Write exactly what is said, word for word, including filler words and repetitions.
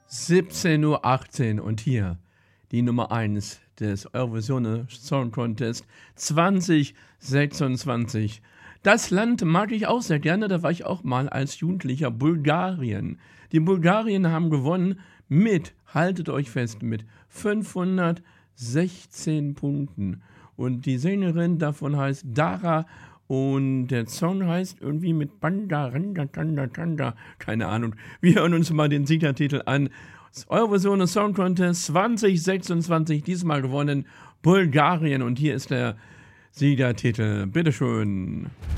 siebzehn Uhr achtzehn und hier die Nummer eins des Eurovision Song Contest zwanzig sechsundzwanzig. Das Land mag ich auch sehr gerne, da war ich auch mal als Jugendlicher, Bulgarien. Die Bulgarien haben gewonnen mit, haltet euch fest, mit fünfhundertsechzehn Punkten. Und die Sängerin davon heißt Dara und der Song heißt irgendwie mit Banda, Randa, Tanda, Tanda, keine Ahnung. Wir hören uns mal den Siegertitel an. Eurovision Song Contest zwanzig sechsundzwanzig, diesmal gewonnen Bulgarien. Und hier ist der Siegertitel. Bitteschön.